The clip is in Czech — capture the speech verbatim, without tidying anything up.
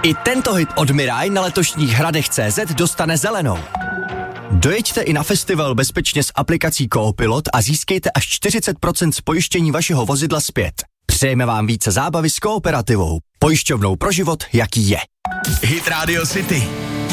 I tento hit od Mirai na letošních hradech tečka cé zet dostane zelenou. Dojeďte i na festival bezpečně s aplikací Coopilot a získejte až čtyřicet procent z pojištění vašeho vozidla zpět. Přejeme vám více zábavy s Kooperativou. Pojišťovnou pro život, jaký je. Hit Radio City.